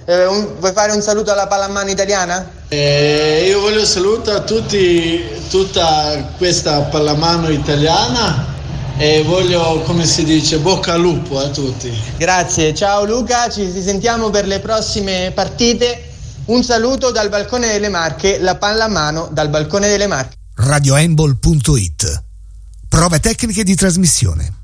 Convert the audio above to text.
Vuoi fare un saluto alla pallamano italiana? Io voglio salutare a tutti, tutta questa pallamano italiana e voglio, come si dice, bocca al lupo a tutti. Grazie, ciao Luca, ci sentiamo per le prossime partite. Un saluto dal balcone delle Marche, la pallamano dal balcone delle Marche. radiohandball.it. Prove tecniche di trasmissione.